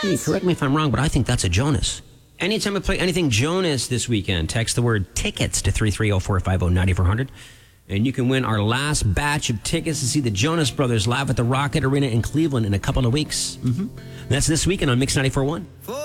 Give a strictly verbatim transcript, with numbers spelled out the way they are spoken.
Hey, correct me if I'm wrong, but I think that's a Jonas. Anytime I play anything Jonas this weekend, text the word tickets to three three zero, four five zero, nine four zero zero. And you can win our last batch of tickets to see the Jonas Brothers live at the Rocket Arena in Cleveland in a couple of weeks. Mm-hmm. That's this weekend on Mix ninety-four point one.